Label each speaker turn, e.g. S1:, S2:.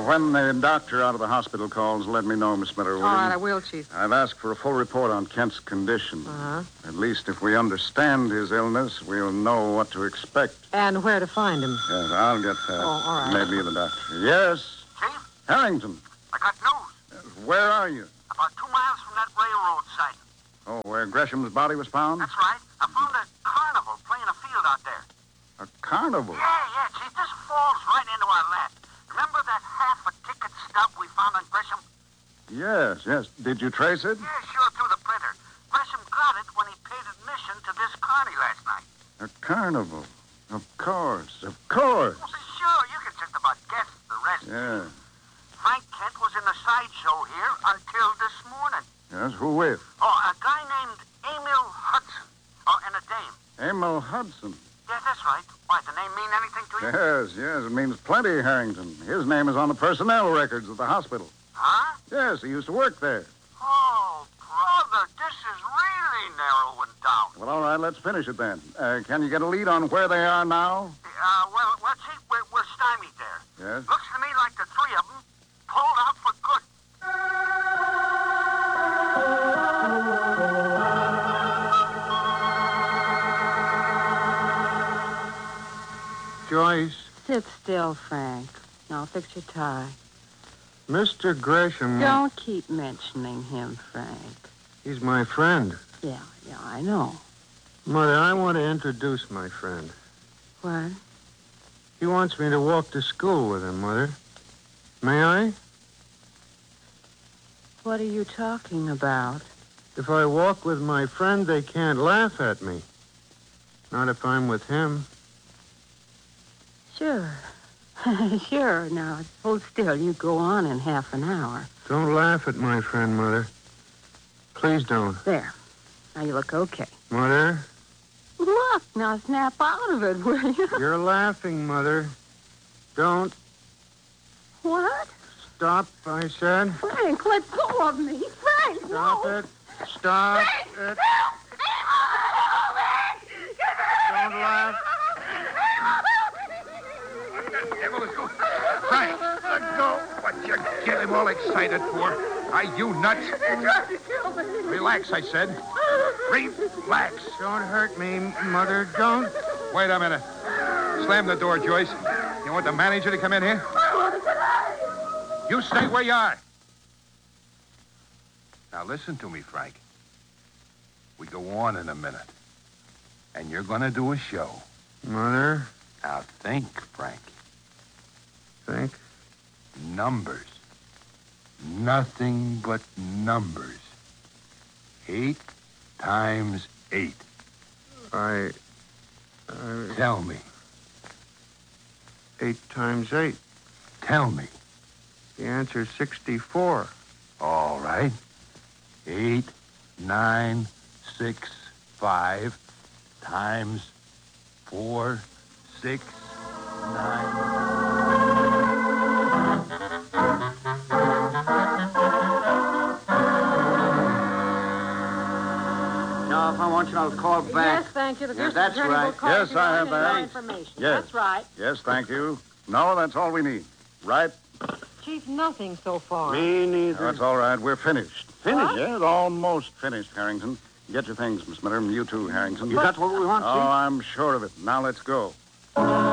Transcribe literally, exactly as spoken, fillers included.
S1: Uh, when the doctor out of the hospital calls, let me know, Miss Miller.
S2: All right, I will, Chief.
S1: I've asked for a full report on Kent's condition.
S2: Uh-huh.
S1: At least if we understand his illness, we'll know what to expect.
S2: And where to find him.
S1: Yes, I'll get that.
S2: Oh, all right.
S1: Maybe the doctor. Yes?
S3: Chief,
S1: Harrington.
S3: I got news.
S1: Yes, where are you?
S3: About two miles from that railroad site.
S1: Oh, where Gresham's body was found?
S3: That's right. I found a carnival playing a field out there.
S1: A carnival?
S3: Yeah, yeah, Chief. This falls right into our lap. Remember that half a ticket stub we found on Gresham?
S1: Yes, yes. Did you trace it?
S3: Yeah, sure, through the printer. Gresham got it when he paid admission to this carny last night.
S1: A carnival. Of course, of course.
S3: Well, sure, you can just about guess the rest.
S1: Yeah.
S3: Frank Kent was in the sideshow here until this morning.
S1: Yes, who with?
S3: Oh, a guy named Emil Hudson. Oh, and a dame.
S1: Emil Hudson.
S3: Yeah, that's right. Why, the name mean anything to you?
S1: Yes, yes, it means plenty, Harrington. His name is on the personnel records of the hospital.
S3: Huh?
S1: Yes, he used to work there.
S3: Oh, brother, this is really narrowing down.
S1: Well, all right, let's finish it then. Uh, can you get a lead on where they are now?
S3: Uh, well, well, Chief, we're, we're stymied there.
S1: Yes?
S3: Looks to me like the three of them pulled out for good.
S4: Joyce,
S2: Sit still, Frank. Now fix your tie.
S4: Mister Gresham...
S2: Don't keep mentioning him, Frank.
S4: He's my friend.
S2: Yeah, yeah, I know.
S4: Mother, I want to introduce my friend.
S2: What?
S4: He wants me to walk to school with him, Mother. May I?
S2: What are you talking about?
S4: If I walk with my friend, they can't laugh at me. Not if I'm with him.
S2: Sure. Sure. Now, hold still. You go on in half an hour.
S4: Don't laugh at my friend, Mother. Please don't.
S2: There. Now you look okay.
S4: Mother?
S2: Look, now snap out of it, will you?
S4: You're laughing, Mother. Don't.
S2: What?
S4: Stop, I said.
S2: Frank, let go of me. Frank,
S4: Stop
S2: no.
S4: it. Stop
S2: Frank,
S4: it.
S2: help! Help!
S4: Don't laugh.
S5: Frank, let go. What you get him all excited for? Are you nuts? Relax, I said. Relax.
S4: Don't hurt me, Mother. Don't.
S5: Wait a minute. Slam the door, Joyce. You want the manager to come in here? You stay where you are. Now listen to me, Frank. We go on in a minute. And you're going to do a show.
S4: Mother,
S5: Now think, Frank.
S4: think.
S5: Numbers. Nothing but numbers. Eight times eight.
S4: I... I...
S5: Tell me.
S4: Eight times eight.
S5: Tell me.
S4: The answer's sixty-four.
S5: All right. Eight, nine, six, five times four, six, nine.
S6: Now, if I want you, I'll call back.
S2: Yes, thank you. The
S6: Yes,
S2: district
S6: that's
S2: attorney will
S6: right.
S2: call
S1: Yes,
S2: if you
S1: I
S2: want
S1: have
S2: any more
S1: that.
S2: information.
S1: Yes.
S2: That's right.
S1: Yes, thank you. No, that's all we need. Right?
S2: Chief, nothing so far.
S6: Me neither.
S1: That's all right. We're finished.
S6: Finished?
S2: What?
S1: Yes, almost finished, Harrington. Get your things, Miss Miller. You too, Harrington.
S6: You got what we want,
S1: Oh,
S6: Chief?
S1: I'm sure of it. Now let's go.